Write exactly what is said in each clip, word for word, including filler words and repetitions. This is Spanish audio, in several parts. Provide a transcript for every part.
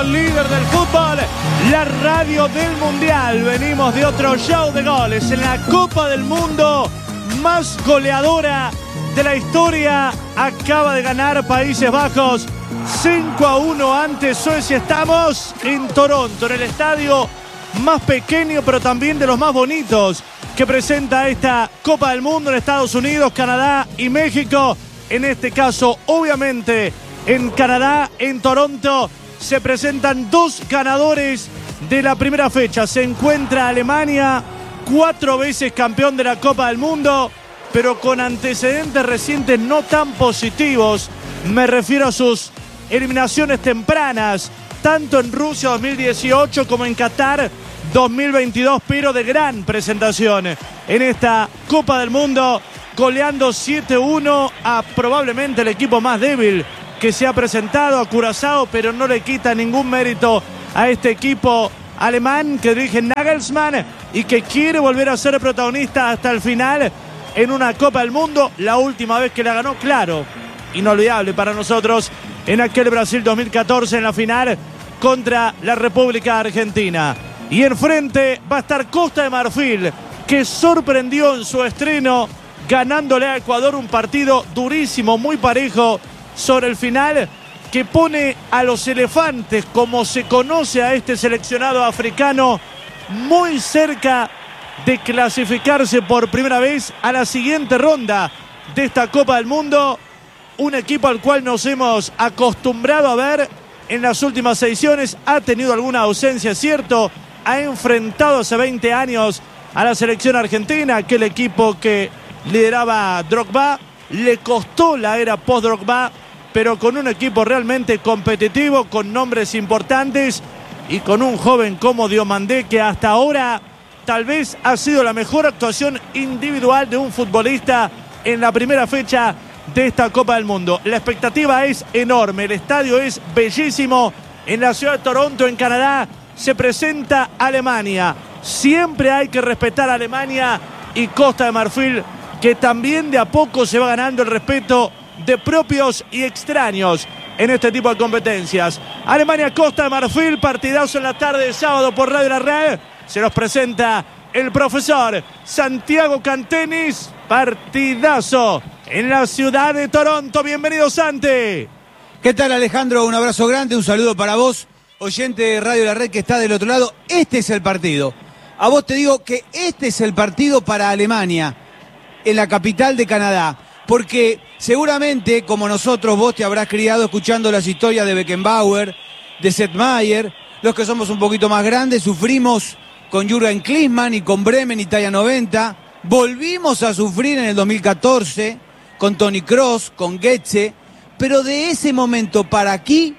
líder del fútbol, la radio del mundial. Venimos de otro show de goles en la Copa del Mundo más goleadora de la historia. Acaba de ganar Países Bajos cinco a uno ante Suecia. Estamos en Toronto, en el estadio más pequeño pero también de los más bonitos que presenta esta Copa del Mundo en Estados Unidos, Canadá y México. En este caso, obviamente, en Canadá, en Toronto, se presentan dos ganadores de la primera fecha. Se encuentra Alemania, cuatro veces campeón de la Copa del Mundo, pero con antecedentes recientes no tan positivos. Me refiero a sus eliminaciones tempranas, tanto en Rusia dos mil dieciocho como en Qatar dos mil veintidós, pero de gran presentación en esta Copa del Mundo, goleando siete uno a probablemente el equipo más débil que se ha presentado, a Curazao, pero no le quita ningún mérito a este equipo alemán que dirige Nagelsmann y que quiere volver a ser protagonista hasta el final en una Copa del Mundo. La última vez que la ganó, claro, inolvidable para nosotros, en aquel Brasil dos mil catorce en la final contra la República Argentina. Y enfrente va a estar Costa de Marfil, que sorprendió en su estreno ganándole a Ecuador un partido durísimo, muy parejo sobre el final, que pone a los elefantes, como se conoce a este seleccionado africano, muy cerca de clasificarse por primera vez a la siguiente ronda de esta Copa del Mundo. Un equipo al cual nos hemos acostumbrado a ver en las últimas ediciones. Ha tenido alguna ausencia, es cierto. Ha enfrentado hace veinte años a la selección argentina, aquel equipo que lideraba Drogba. Le costó la era post-Drogba, pero con un equipo realmente competitivo, con nombres importantes y con un joven como Diomandé, que hasta ahora tal vez ha sido la mejor actuación individual de un futbolista en la primera fecha de esta Copa del Mundo. La expectativa es enorme, el estadio es bellísimo. En la ciudad de Toronto, en Canadá, se presenta Alemania. Siempre hay que respetar a Alemania y Costa de Marfil, que también de a poco se va ganando el respeto de propios y extraños en este tipo de competencias. Alemania-Costa de Marfil, partidazo en la tarde de sábado por Radio La Red. Se los presenta el profesor Santiago Cantenis. Partidazo en la ciudad de Toronto. Bienvenido, Santi. ¿Qué tal, Alejandro? Un abrazo grande, un saludo para vos, oyente de Radio La Red que está del otro lado. Este es el partido. A vos te digo que este es el partido para Alemania, en la capital de Canadá. Porque seguramente, como nosotros, vos te habrás criado escuchando las historias de Beckenbauer, de Sepp Maier. Los que somos un poquito más grandes sufrimos con Jürgen Klinsmann y con Bremen Italia noventa. Volvimos a sufrir en el dos mil catorce con Toni Kroos, con Goetze. Pero de ese momento para aquí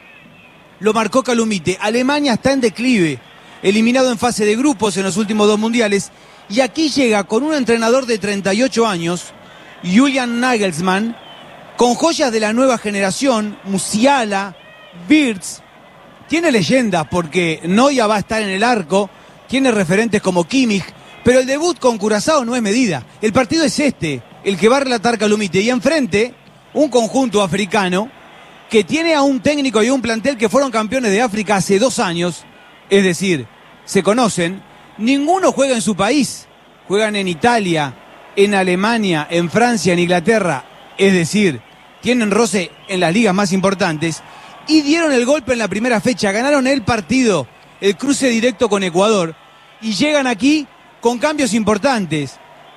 lo marcó Calumite. Alemania está en declive, eliminado en fase de grupos en los últimos dos mundiales. Y aquí llega con un entrenador de treinta y ocho años, Julian Nagelsmann, con joyas de la nueva generación, Musiala, Wirtz. Tiene leyendas porque Neuer va a estar en el arco, tiene referentes como Kimmich, pero el debut con Curazao no es medida. El partido es este, el que va a relatar Calumite. Y enfrente, un conjunto africano que tiene a un técnico y un plantel que fueron campeones de África hace dos años. Es decir, se conocen. Ninguno juega en su país. Juegan en Italia, en Alemania, en Francia, en Inglaterra. Es decir, tienen roce en las ligas más importantes. Y dieron el golpe en la primera fecha. Ganaron el partido, el cruce directo con Ecuador. Y llegan aquí con cambios importantes.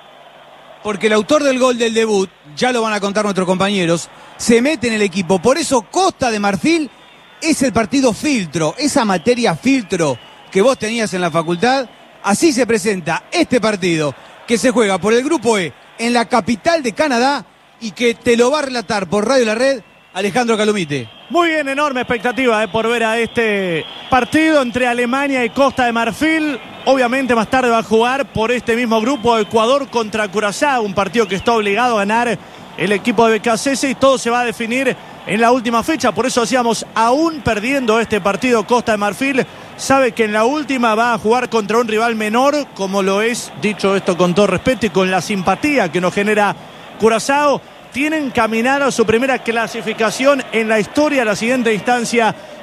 Porque el autor del gol del debut, ya lo van a contar nuestros compañeros, se mete en el equipo. Por eso Costa de Marfil es el partido filtro, esa materia filtro que vos tenías en la facultad. Así se presenta este partido que se juega por el Grupo E en la capital de Canadá y que te lo va a relatar por Radio La Red Alejandro Calumite. Muy bien, enorme expectativa eh, por ver a este partido entre Alemania y Costa de Marfil. Obviamente más tarde va a jugar por este mismo grupo Ecuador contra Curazao, un partido que está obligado a ganar el equipo de B K C S y todo se va a definir en la última fecha. Por eso hacíamos, aún perdiendo este partido Costa de Marfil, sabe que en la última va a jugar contra un rival menor, como lo es, dicho esto con todo respeto y con la simpatía que nos genera Curazao. Tienen caminado a su primera clasificación en la historia a la siguiente instancia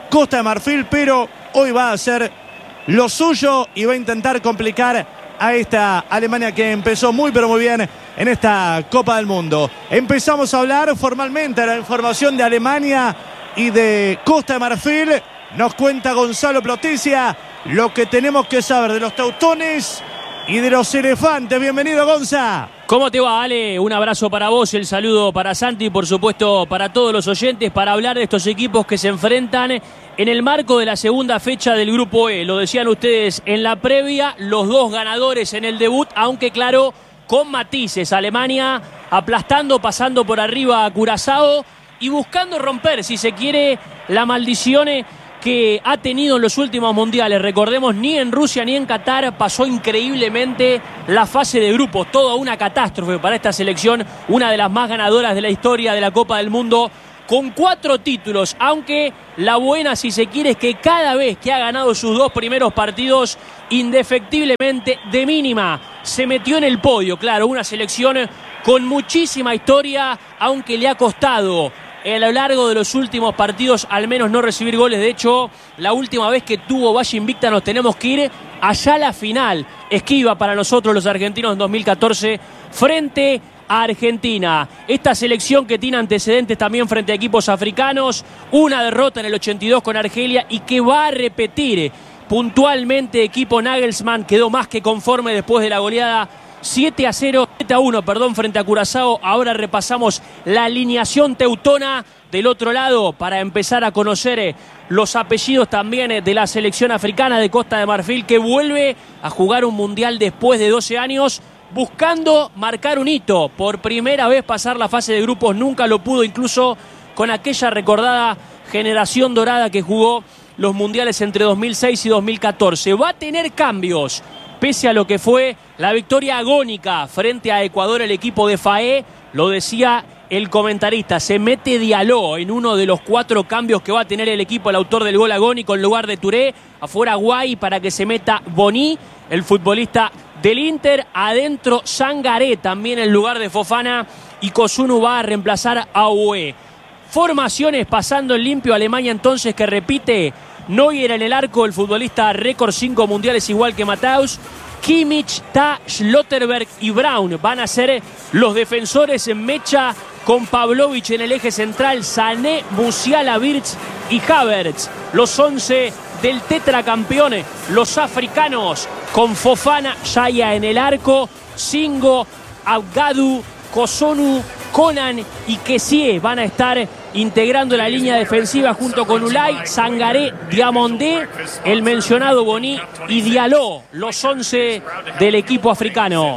Costa de Marfil, pero hoy va a hacer lo suyo y va a intentar complicar a esta Alemania que empezó muy pero muy bien en esta Copa del Mundo. Empezamos a hablar formalmente de la información de Alemania y de Costa de Marfil. Nos cuenta Gonzalo Ploticia lo que tenemos que saber de los teutones y de los elefantes. Bienvenido, Gonza. ¿Cómo te va, Ale? Un abrazo para vos, el saludo para Santi y por supuesto para todos los oyentes, para hablar de estos equipos que se enfrentan en el marco de la segunda fecha del Grupo E. Lo decían ustedes en la previa, los dos ganadores en el debut, aunque claro, con matices. Alemania aplastando, pasando por arriba a Curazao y buscando romper, si se quiere, la maldición que ha tenido en los últimos mundiales. Recordemos, ni en Rusia ni en Qatar pasó increíblemente la fase de grupos. Toda una catástrofe para esta selección, una de las más ganadoras de la historia de la Copa del Mundo, con cuatro títulos, aunque la buena, si se quiere, es que cada vez que ha ganado sus dos primeros partidos, indefectiblemente, de mínima, se metió en el podio. Claro, una selección con muchísima historia, aunque le ha costado a lo largo de los últimos partidos al menos no recibir goles. De hecho, la última vez que tuvo Valle invicta nos tenemos que ir allá a la final. Esquiva para nosotros los argentinos en dos mil catorce frente a Argentina. Esta selección que tiene antecedentes también frente a equipos africanos. Una derrota en el ochenta y dos con Argelia y que va a repetir puntualmente equipo Nagelsmann. Quedó más que conforme después de la goleada siete a cero, siete a uno, perdón, frente a Curazao. Ahora repasamos la alineación teutona del otro lado para empezar a conocer los apellidos también de la selección africana de Costa de Marfil, que vuelve a jugar un mundial después de doce años, buscando marcar un hito. Por primera vez pasar la fase de grupos, nunca lo pudo, incluso con aquella recordada generación dorada que jugó los mundiales entre dos mil seis y dos mil catorce. Va a tener cambios, pese a lo que fue la victoria agónica frente a Ecuador, el equipo de Faé. Lo decía el comentarista, se mete Diallo en uno de los cuatro cambios que va a tener el equipo, el autor del gol agónico en lugar de Touré. Afuera Guay para que se meta Boni, el futbolista del Inter. Adentro Sangaré también en lugar de Fofana, y Kosunu va a reemplazar a Ue. Formaciones pasando en limpio. Alemania entonces que repite Neuer en el arco, el futbolista récord cinco mundiales igual que Matheus. Kimmich, Ta, Schlotterberg y Braun van a ser los defensores en mecha, con Pavlovic en el eje central, Sané, Musiala, Wirtz y Havertz. Los once del tetracampeón, los africanos, con Fofana, Yaya en el arco, Singo, Abgadu, Kosunu, Conan y Kessie van a estar integrando la línea defensiva junto con Ulay, Sangaré, Diamondé, el mencionado Boni y Diallo, los once del equipo africano.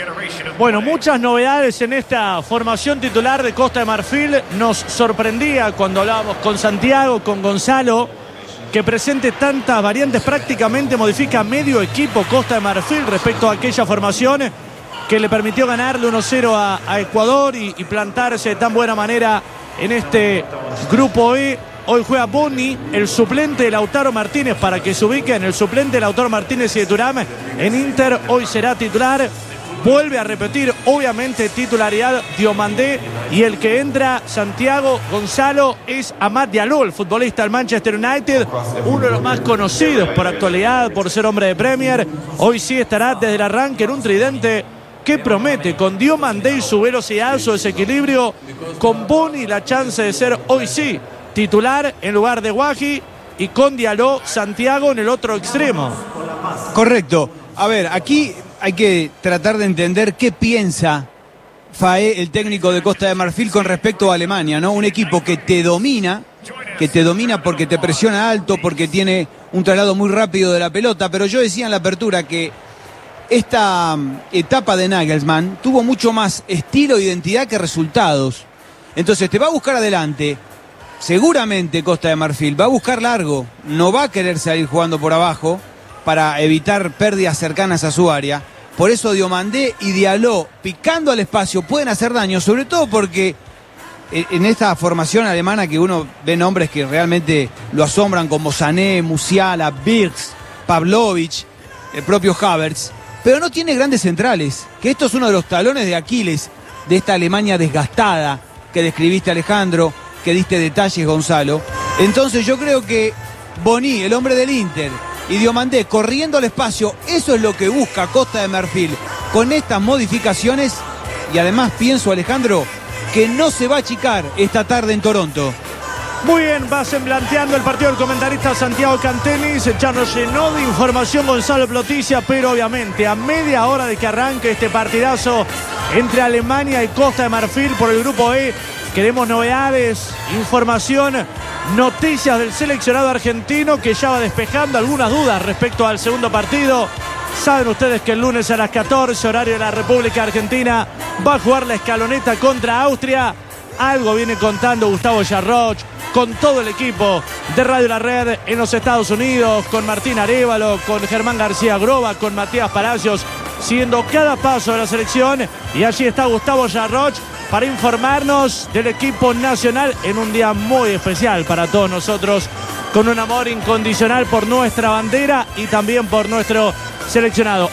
Bueno, muchas novedades en esta formación titular de Costa de Marfil. Nos sorprendía cuando hablábamos con Santiago, con Gonzalo, que presente tantas variantes. Prácticamente modifica medio equipo Costa de Marfil respecto a aquella formación que le permitió ganarle uno cero a, a Ecuador y, y plantarse de tan buena manera en este Grupo E. Hoy juega Boni, el suplente de Lautaro Martínez, para que se ubiquen. El suplente de Lautaro Martínez y de Thuram en Inter hoy será titular. Vuelve a repetir, obviamente, titularidad Diomandé, y el que entra, Santiago Gonzalo, es Amad Diallo, el futbolista del Manchester United, uno de los más conocidos por actualidad, por ser hombre de Premier. Hoy sí estará desde el arranque en un tridente que promete, con Diomandé y su velocidad, su desequilibrio, con Boni la chance de ser hoy sí titular en lugar de Guaji, y con Diallo, Santiago en el otro extremo. Correcto. A ver, aquí hay que tratar de entender qué piensa Faé, el técnico de Costa de Marfil, con respecto a Alemania, ¿no? Un equipo que te domina, que te domina porque te presiona alto, porque tiene un traslado muy rápido de la pelota, pero yo decía en la apertura que esta etapa de Nagelsmann tuvo mucho más estilo e identidad que resultados. Entonces te va a buscar adelante. Seguramente Costa de Marfil va a buscar largo, no va a querer salir jugando por abajo para evitar pérdidas cercanas a su área. Por eso Diomandé y Diallo, picando al espacio, pueden hacer daño, sobre todo porque en esta formación alemana que uno ve nombres que realmente lo asombran, como Sané, Musiala, Wirtz, Pavlovic, el propio Havertz, pero no tiene grandes centrales, que esto es uno de los talones de Aquiles de esta Alemania desgastada que describiste, Alejandro, que diste detalles, Gonzalo. Entonces yo creo que Boni, el hombre del Inter, y Diomandé corriendo al espacio, eso es lo que busca Costa de Marfil con estas modificaciones. Y además pienso, Alejandro, que no se va a achicar esta tarde en Toronto. Muy bien, va semblanteando el partido el comentarista Santiago Cantenis. Ya nos llenó de información Gonzalo Ploticia, pero obviamente a media hora de que arranque este partidazo entre Alemania y Costa de Marfil por el grupo E, queremos novedades, información, noticias del seleccionado argentino que ya va despejando algunas dudas respecto al segundo partido. Saben ustedes que el lunes a las catorce, horario de la República Argentina, va a jugar la escaloneta contra Austria. Algo viene contando Gustavo Yarroch con todo el equipo de Radio La Red en los Estados Unidos, con Martín Arévalo, con Germán García Groba, con Matías Palacios, siguiendo cada paso de la selección. Y allí está Gustavo Yarroch para informarnos del equipo nacional en un día muy especial para todos nosotros, con un amor incondicional por nuestra bandera y también por nuestro seleccionado.